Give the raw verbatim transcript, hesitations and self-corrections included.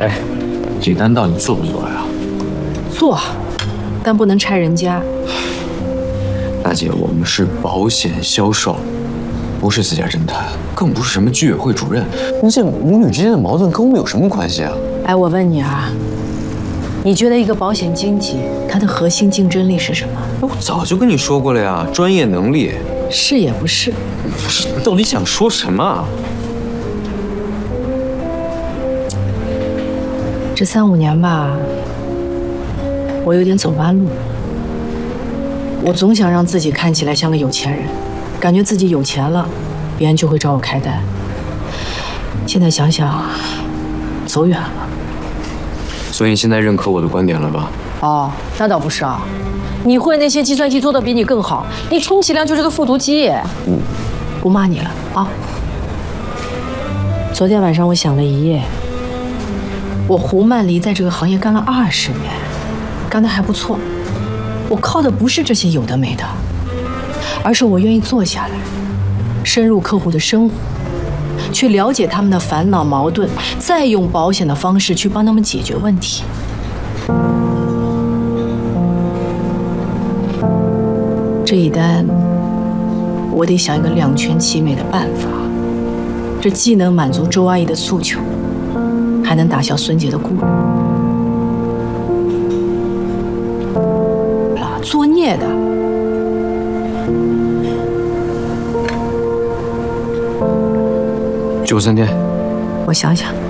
哎，这单到底做不做呀？ 做，但不能拆人家。 大姐，我们是保险销售，不是私家侦探，更不是什么居委会主任。那这母女之间的矛盾跟我们有什么关系啊？ 哎，我问你啊，你觉得一个保险经纪它的核心竞争力是什么？ 我早就跟你说过了呀，专业能力。 是也不是？ 不是，你到底想说什么啊？ 这三五年吧，我有点走弯路。我总想让自己看起来像个有钱人，感觉自己有钱了，别人就会找我开单。现在想想，走远了。 所以你现在认可我的观点了吧？ 哦，那倒不是啊，你会那些计算机做的比你更好，你充其量就是个复读机。嗯，不骂你了啊。昨天晚上我想了一夜，我胡曼离在这个行业干了二十年，干得还不错。我靠的不是这些有的没的，而是我愿意坐下来，深入客户的生活，去了解他们的烦恼矛盾，再用保险的方式去帮他们解决问题。这一单，我得想一个两全其美的办法，这既能满足周阿姨的诉求，还能打消孙姐的顾虑。作孽的， 就三天， 我想想。